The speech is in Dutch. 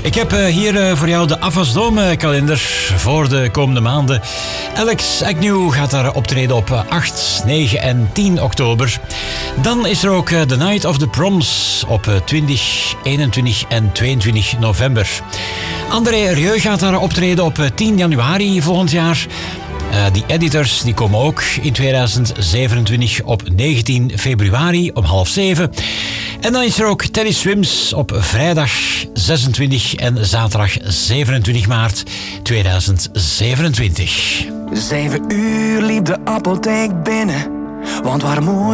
Ik heb hier voor jou de Afasdome-kalender voor de komende maanden. Alex Agnew gaat daar optreden op 8, 9 en 10 oktober. Dan is er ook The Night of the Proms op 20, 21 en 22 november. André Rieu gaat daar optreden op 10 januari volgend jaar. Die editors die komen ook in 2027 op 19 februari om 6:30. En dan is er ook Teddy Swims op vrijdag 26 en zaterdag 27 maart 2027. 7 uur liep de apotheek binnen, want waar mooi